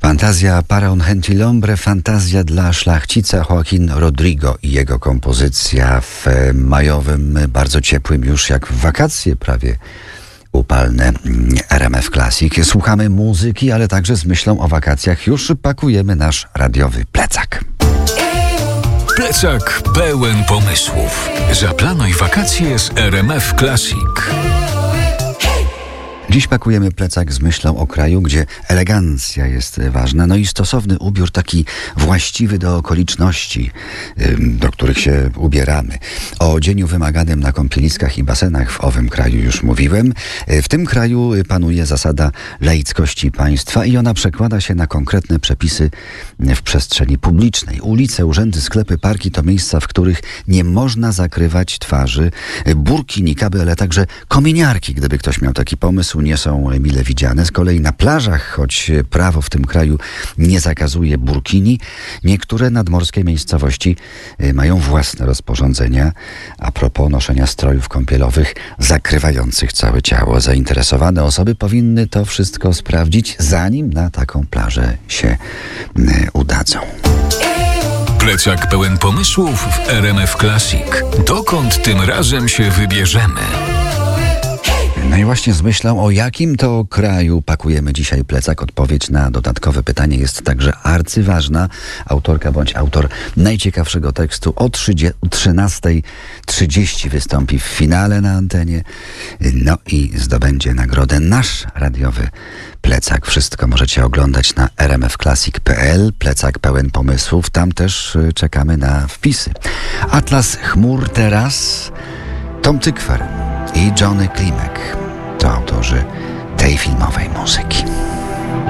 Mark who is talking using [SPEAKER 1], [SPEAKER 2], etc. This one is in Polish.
[SPEAKER 1] Fantazja para un gentilhombre, fantazja dla szlachcica Joaquin Rodrigo i jego kompozycja w majowym, bardzo ciepłym już jak w wakacje prawie upalne RMF Classic. Słuchamy muzyki, ale także z myślą o wakacjach już pakujemy nasz radiowy plecak.
[SPEAKER 2] Plecak pełen pomysłów. Zaplanuj wakacje z RMF Classic.
[SPEAKER 1] Dziś pakujemy plecak z myślą o kraju, gdzie elegancja jest ważna, no i stosowny ubiór taki właściwy do okoliczności, do których się ubieramy. O odzieniu wymaganym na kąpieliskach i basenach w owym kraju już mówiłem. W tym kraju panuje zasada laickości państwa i ona przekłada się na konkretne przepisy w przestrzeni publicznej. Ulice, urzędy, sklepy, parki to miejsca, w których nie można zakrywać twarzy. Burki, nikaby, ale także kominiarki, gdyby ktoś miał taki pomysł, nie są mile widziane. Z kolei na plażach, choć prawo w tym kraju nie zakazuje burkini, niektóre nadmorskie miejscowości mają własne rozporządzenia a propos noszenia strojów kąpielowych zakrywających całe ciało. Zainteresowane osoby powinny to wszystko sprawdzić, zanim na taką plażę się udadzą.
[SPEAKER 2] Plecak pełen pomysłów w RMF Classic. Dokąd tym razem się wybierzemy?
[SPEAKER 1] No i właśnie z myślą, o jakim to kraju pakujemy dzisiaj plecak. Odpowiedź na dodatkowe pytanie jest także arcyważna. Autorka bądź autor najciekawszego tekstu o 13:30 wystąpi w finale na antenie. No i zdobędzie nagrodę nasz radiowy plecak. Wszystko możecie oglądać na rmfclassic.pl. Plecak pełen pomysłów. Tam też czekamy na wpisy. Atlas chmur teraz. Tom Tykwer i Johnny Klimek to autorzy tej filmowej muzyki.